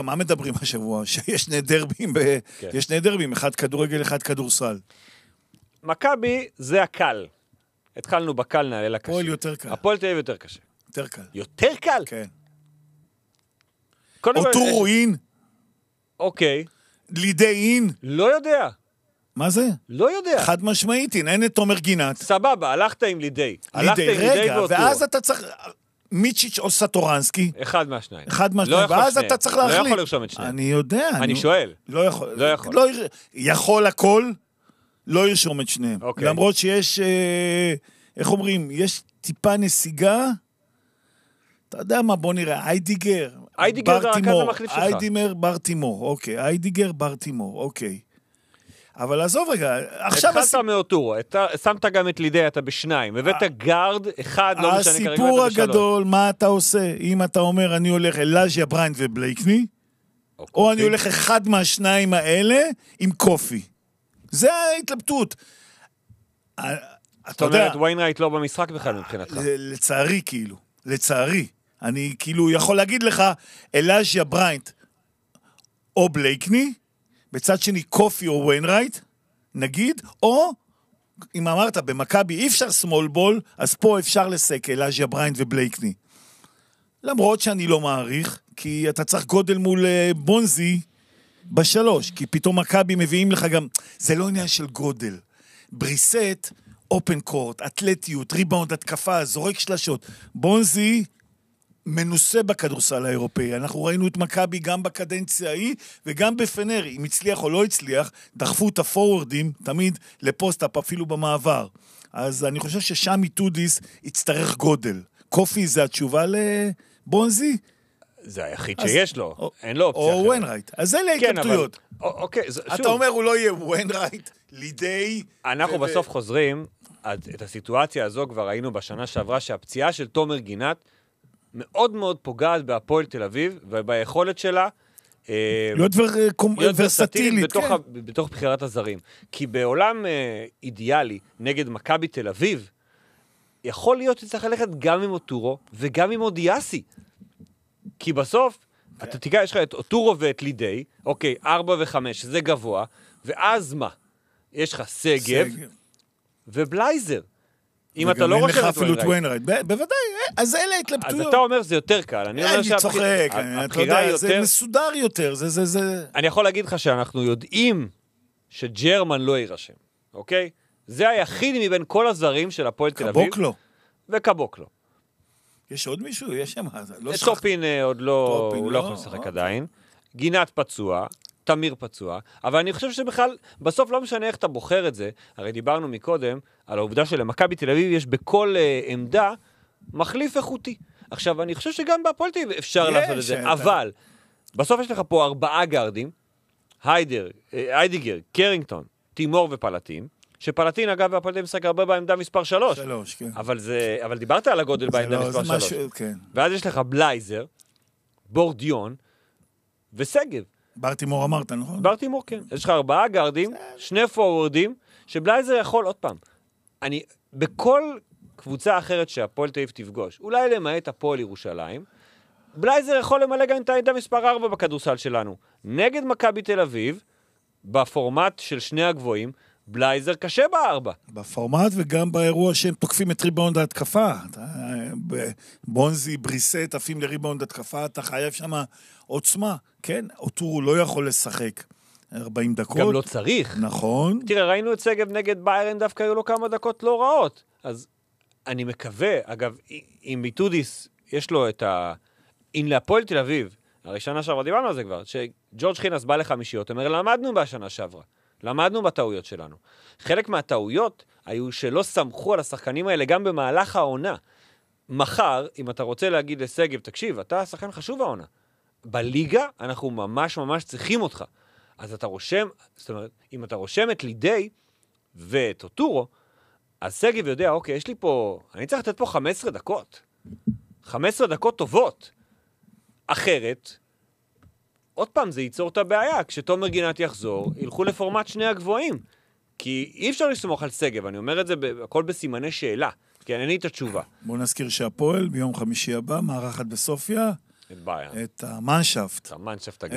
מה מדברים השבוע? שיש שני דרבים, יש שני דרבים, אחד כדורגל, אחד כדורסל. מכבי זה הקל. התחלנו בקל, נעלה לקשה. הפועל יותר קל. הפועל תל אביב יותר קשה. יותר קל. יותר קל? כן. קודם כל, אוטורו אין? אוקיי. לידי אין? לא יודע. מה זה? לא יודע. חד משמעית, אין את תומר גינת. סבבה, הלכת עם לידי. רגע, ואז אתה צריך... מיצ'יץ' או סטורנסקי. אחד מהשניים. ואז אתה צריך להחליט. לא יכול לרשום את שניים. אני יודע. אני שואל. לא יכול. לא יכול. יכול הכל, לא ירשום את שניהם. אוקיי. למרות שיש, איך אומרים, יש טיפה נסיגה, אתה יודע מה, בוא נראה, איידיגר, איידיגר זה הרכז המחליף שלך. איידיגר, בר תימור, אוקיי. איידיגר, בר תימור, אוקיי. אבל עזוב רגע, עכשיו... התחלת מאוטורו, שמת גם את לידי, אתה בשניים, הבאת גארד, אחד, לא משנה כרגע, הסיפור הגדול, מה אתה עושה? אם אתה אומר, אני הולך אלאז'יה בריינט ובלייקני, או אני הולך אחד מהשניים האלה עם קופי. זה ההתלבטות. זאת אומרת, ויינרייט לא במשחק בכלל מבחינתך. לצערי, כאילו. לצערי. אני כאילו יכול להגיד לך, אלאז'יה בריינט או בלייקני, בצד שני קופי או ויינרייט, נגיד, או, אם אמרת, במכבי אי אפשר סמול בול, אז פה אפשר לסק אלאז'יה בריינט ובלייקני. למרות שאני לא מעריך, כי אתה צריך גודל מול בונזי בשלוש, כי פתאום מכבי מביאים לך גם, זה לא עניין של גודל. בריסט, אופן קורט, אתלטיות, ריבאונד, התקפה, זורק שלשות. בונזי מנוסה בכדורסל האירופאי. אנחנו ראינו את מכבי גם בקדנציה ההיא, וגם בפנר, אם הצליח או לא הצליח, דחפו את הפורורדים תמיד לפוסט-אפ, אפילו במעבר. אז אני חושב ששם איתודיס יצטרך גודל. קופי זה התשובה לבונזי? זה היחיד שיש לו, אין לו אופציה אחרת. או ויינרייט. אז אלה ההתלבטויות. אתה אומר, הוא לא יהיה ויינרייט, לידי... אנחנו בסוף חוזרים, את הסיטואציה הזו כבר ראינו בשנה שעברה, שהפציעה של תומר גינת מאוד מאוד פוגעת בהפועל תל אביב, וביכולת שלה להיות ורסטילית, כן. בתוך בחירת הזרים. כי בעולם אידיאלי נגד מכבי תל אביב, יכול להיות שצריך ללכת גם עם אוטורו וגם עם אודיאסי. כי בסוף, אתה תיקח, יש לך את אוטורו ואת לידי, אוקיי, 4 ו-5, זה גבוה, ואז מה? יש לך סגב ובלייזר. אם אתה לא רושם את ויינרייט. בוודאי, אז אלה התלבטויות. אז אתה אומר זה יותר קל. אני צוחק, אתה יודע, זה מסודר יותר. אני יכול להגיד לך שאנחנו יודעים שג'רמן לא יירשם, אוקיי? זה היחיד מבין כל הזרים של הפועל תל אביב. קבוקלו. וקבוקלו. יש עוד מישהו? יש שם. טופין עוד לא, הוא לא יכול לשחק עדיין. גינת פצוע. תמיר פצוע, אבל אני חושב שבכלל, בסוף לא משנה איך אתה בוחר את זה, הרי דיברנו מקודם על העובדה שלמכבי תל אביב יש בכל עמדה מחליף איכותי. עכשיו, אני חושב שגם בהפועל תל אביב אפשר לעשות את זה, אבל בסוף יש לך פה 4 גארדים, היידיגר, קרינגטון, תימור ופלטין, שפלטין אגב בהפועל תל אביב משחק הרבה בעמדה מספר 3. 3, כן. אבל דיברת על הגודל בעמדה מספר 3. כן. ואז יש לך בלייזר, בורדיון וסגב. בר תימור אמרת, נכון? בר תימור, כן. יש לך 4 גארדים, 2 פורורדים, שבלייזר יכול, עוד פעם, בכל קבוצה אחרת שהפועל תל אביב תפגוש, אולי למעט הפועל ירושלים, בלייזר יכול למלא גם את העמדה מספר 4 בכדורסל שלנו. נגד מכבי תל אביב, בפורמט של שני הגבוהים, בלייזר קשה ב4. בפורמט וגם באירוע שהם תוקפים את ריבאונד ההתקפה. בונזי, בריסט, עפים לריבאונד התקפה, אתה חייב שם עוצמה. כן, אוטורו לא יכול לשחק 40 דקות. גם לא צריך. נכון. תראה, ראינו את סגב נגד ביירן, דווקא היו לו כמה דקות לא רעות. אז אני מקווה, אגב, אם איתודיס יש לו את אם להפועל תל אביב, הראשונה שעברה, דיברנו על זה כבר, שג'ורג' חינס בא לחמישיות, אומר, למדנו בשנה שעברה. למדנו בטעויות שלנו. חלק מהטעויות היו שלא סמכו על השחקנים האלה גם במהלך העונה. מחר, אם אתה רוצה להגיד לסגב, תקשיב, אתה שחקן חשוב העונה. בליגה אנחנו ממש ממש צריכים אותך. אז אתה רושם, זאת אומרת, אם אתה רושם את לידי ואת אוטורו, אז סגב יודע, אוקיי, יש לי פה, אני צריך לתת פה 15 דקות. 15 דקות טובות. אחרת, עוד פעם, זה ייצור את הבעיה. כשתומר גינת יחזור, ילכו לפורמט שני הגבוהים. כי אי אפשר לסמוך על סגב. אני אומר את זה הכל בסימני שאלה. כי אין לי את התשובה. בואו נזכיר שהפועל ביום חמישי הבא, מארחת בסופיה, את בעיה. את המנשפט. המנשפט הגדול.